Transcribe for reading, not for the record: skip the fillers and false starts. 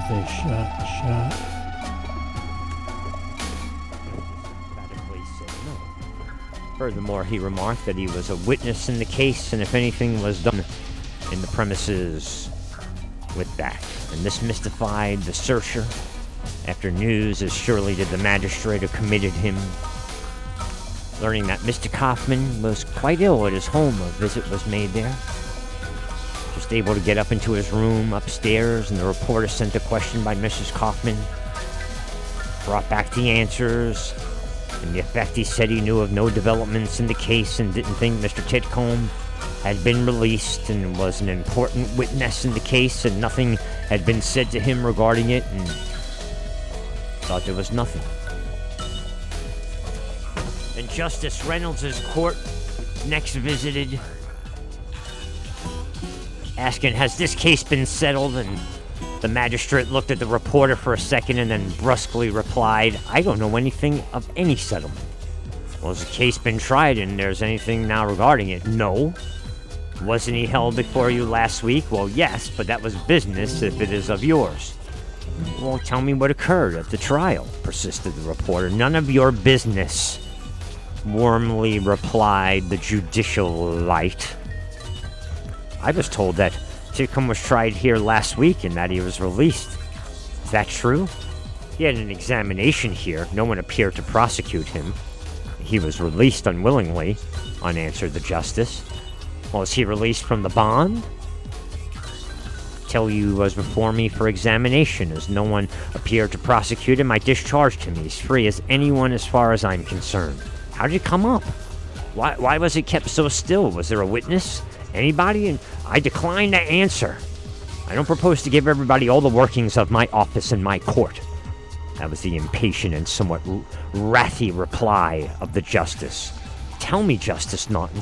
They shot. Emphatically said no. Furthermore, he remarked that he was a witness in the case, and if anything was done in the premises with that. And this mystified the searcher. After news as surely did the magistrate who committed him. Learning that Mr. Kaufman was quite ill at his home, a visit was made there. Just able to get up into his room upstairs, and the reporter sent a question by Mrs. Kaufman. Brought back the answers. In the effect, he said he knew of no developments in the case and didn't think Mr. Titcomb had been released and was an important witness in the case, and nothing had been said to him regarding it, and thought there was nothing. And Justice Reynolds' court next visited, asking, has this case been settled? And the magistrate looked at the reporter for a second and then brusquely replied, I don't know anything of any settlement. Well, has the case been tried and there's anything now regarding it? No. Wasn't he held before you last week? Well, yes, but that was business if it is of yours. Well, tell me what occurred at the trial, persisted the reporter. None of your business, warmly replied the judicial light. I was told that Titcomb was tried here last week and that he was released. Is that true? He had an examination here. No one appeared to prosecute him. He was released unwillingly, unanswered the justice. Well, was he released from the bond? Tell you was before me for examination. As no one appeared to prosecute him, I discharged him. He's free as anyone as far as I'm concerned. How did it come up? Why was it kept so still? Was there a witness? Anybody? And I decline to answer. I don't propose to give everybody all the workings of my office and my court. That was the impatient and somewhat wrathy reply of the justice. Tell me, Justice Naughton,